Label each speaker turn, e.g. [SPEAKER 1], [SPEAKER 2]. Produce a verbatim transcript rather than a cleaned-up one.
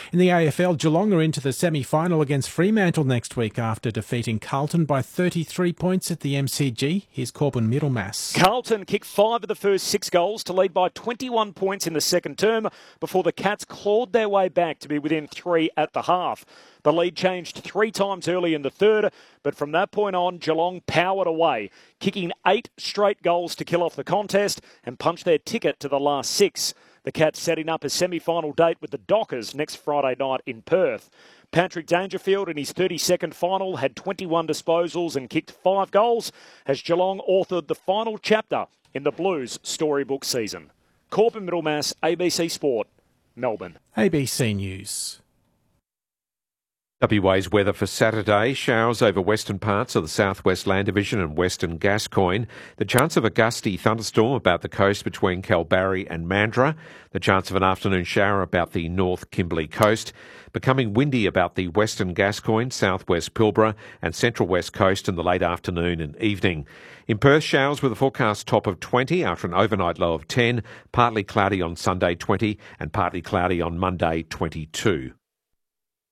[SPEAKER 1] In the A F L, Geelong are into the semi-final against Fremantle next week after defeating Carlton by thirty-three points at the M C G. Here's Corbin Middlemass.
[SPEAKER 2] Carlton kicked five of the first six goals to lead by twenty-one points in the second term before the Cats clawed their way back to be within three at the half. The lead changed three times early in the third, but from that point on, Geelong powered away, kicking eight straight goals to kill off the contest and punch their ticket to the last six. The Cats setting up a semi-final date with the Dockers next Friday night in Perth. Patrick Dangerfield in his thirty-second final had twenty-one disposals and kicked five goals as Geelong authored the final chapter in the Blues storybook season. Corbin Middlemass, A B C Sport, Melbourne.
[SPEAKER 1] A B C News.
[SPEAKER 3] W A's weather for Saturday. Showers over western parts of the southwest Land Division and western Gascoyne. The chance of a gusty thunderstorm about the coast between Kalbarri and Mandurah. The chance of an afternoon shower about the north Kimberley coast. Becoming windy about the western Gascoyne, southwest Pilbara and central west coast in the late afternoon and evening. In Perth, showers with a forecast top of twenty after an overnight low of ten. Partly cloudy on Sunday, twenty, and partly cloudy on Monday, twenty-two.